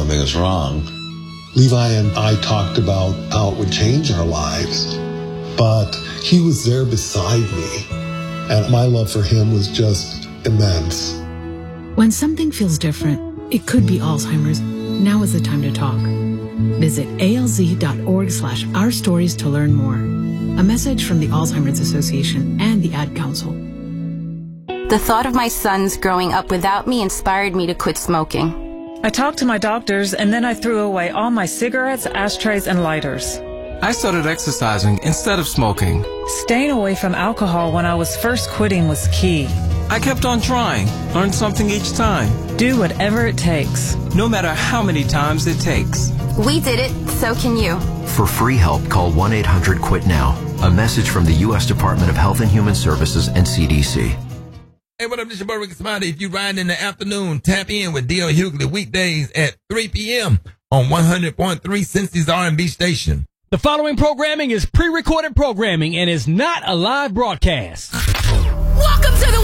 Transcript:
something is wrong. Levi and I talked about how it would change our lives, but he was there beside me, and my love for him was just immense. When something feels different, it could be Alzheimer's. Now is the time to talk. Visit alz.org/ourstories to learn more. A message from the Alzheimer's Association and the Ad Council. The thought of my sons growing up without me inspired me to quit smoking. I talked to my doctors, and then I threw away all my cigarettes, ashtrays, and lighters. I started exercising instead of smoking. Staying away from alcohol when I was first quitting was key. I kept on trying, learned something each time. Do whatever it takes. No matter how many times it takes. We did it, so can you. For free help, call 1-800-QUIT-NOW. A message from the U.S. Department of Health and Human Services and CDC. Hey, what up, this is your boy Ricky Smiley. If you ride in the afternoon, tap in with D.L. Hughley weekdays at 3 p.m. on 100.3 Cincy's R&B station. The following programming is pre-recorded programming and is not a live broadcast. Welcome to the